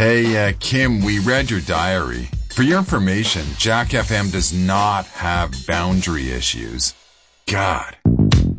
Hey, Kim, we read your diary. For your information, Jack FM does not have boundary issues. God.